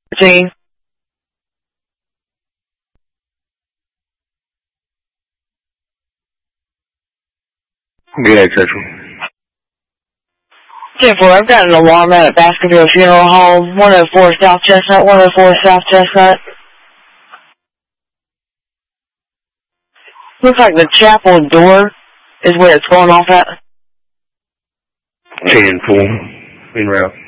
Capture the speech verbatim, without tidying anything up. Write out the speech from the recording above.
Gene. Good, Central. ten four, I've got an alarm out at Baskerville Funeral Home, one oh four South Chestnut, one oh four South Chestnut. Looks like the chapel door is where it's going off at. ten four. En route.